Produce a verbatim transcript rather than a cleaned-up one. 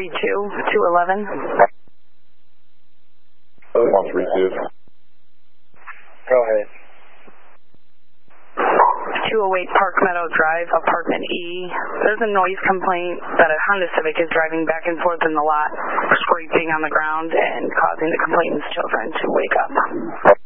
three two, two eleven. one three two. Go ahead. two oh eight Park Meadow Drive, Apartment E. There's a noise complaint that a Honda Civic is driving back and forth in the lot, scraping on the ground and causing the complainant's children to wake up.